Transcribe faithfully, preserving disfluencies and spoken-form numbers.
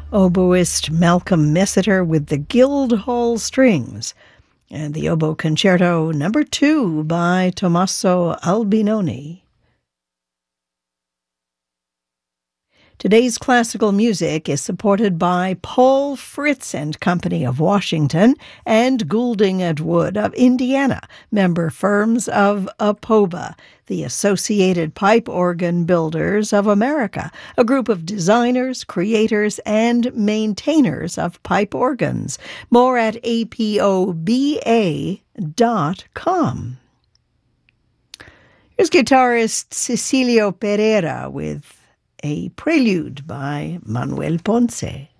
oboist Malcolm Messiter with the Guildhall Strings, and the Oboe Concerto number two by Tommaso Albinoni. Today's classical music is supported by Paul Fritz and Company of Washington and Goulding and Wood of Indiana, member firms of APOBA, the Associated Pipe Organ Builders of America, a group of designers, creators, and maintainers of pipe organs. More at A P O B A dot com. Here's guitarist Cecilio Pereira with a prelude by Manuel Ponce.